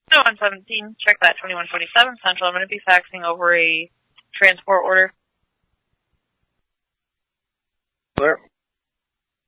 No, 117, check that 2127 Central. I'm going to be faxing over a transport order.